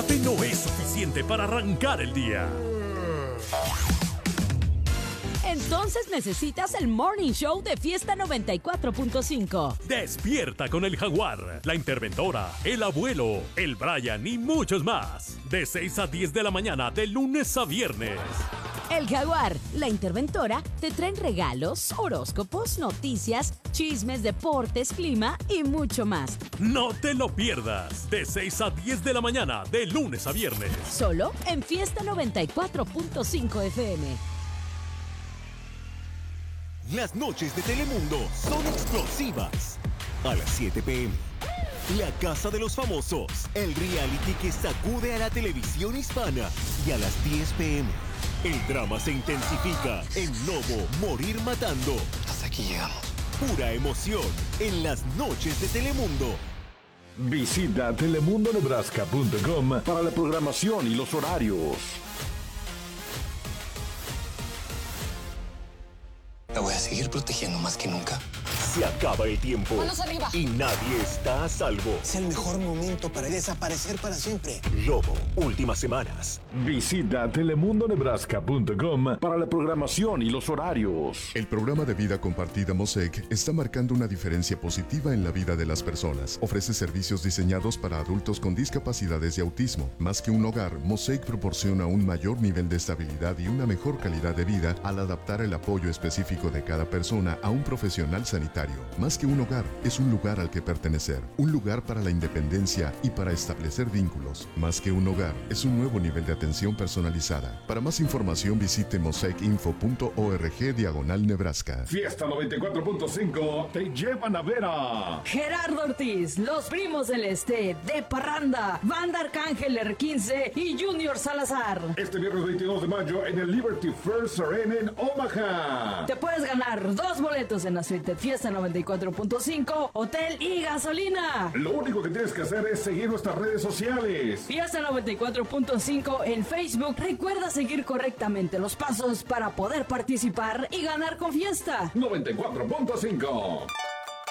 café no es suficiente para arrancar el día. Entonces necesitas el Morning Show de Fiesta 94.5. Despierta con el Jaguar, la Interventora, el Abuelo, el Brian y muchos más. De 6 a 10 de la mañana, de lunes a viernes. El Jaguar, la Interventora, te traen regalos, horóscopos, noticias, chismes, deportes, clima y mucho más. No te lo pierdas. De 6 a 10 de la mañana, de lunes a viernes. Solo en Fiesta 94.5 FM. Las noches de Telemundo son explosivas. A las 7 p.m. La Casa de los Famosos, el reality que sacude a la televisión hispana. Y a las 10 p.m. el drama se intensifica en Lobo, Morir Matando. Hasta aquí llegamos. Pura emoción en las noches de Telemundo. Visita telemundonebraska.com para la programación y los horarios. La voy a seguir protegiendo más que nunca. Se acaba el tiempo. ¡Manos arriba! Y nadie está a salvo. Es el mejor momento para desaparecer para siempre. Lobo, últimas semanas. Visita telemundonebraska.com para la programación y los horarios. El programa de vida compartida Mosaic está marcando una diferencia positiva en la vida de las personas. Ofrece servicios diseñados para adultos con discapacidades y autismo. Más que un hogar, Mosaic proporciona un mayor nivel de estabilidad y una mejor calidad de vida al adaptar el apoyo específico de cada persona a un profesional sanitario. Más que un hogar, es un lugar al que pertenecer, un lugar para la independencia y para establecer vínculos. Más que un hogar, es un nuevo nivel de atención personalizada. Para más información visite mosaicinfo.org/Nebraska. Fiesta 94.5 te llevan a ver a Gerardo Ortiz, Los Primos del Este, De Parranda, Banda Arcángel R15 y Junior Salazar. este viernes 22 de mayo en el Liberty First Arena en Omaha. Te puedes ganar 2 boletos en la suite Fiesta 94.5, hotel y gasolina. Lo único que tienes que hacer es seguir nuestras redes sociales. Fiesta 94.5 en Facebook. Recuerda seguir correctamente los pasos para poder participar y ganar con Fiesta. 94.5.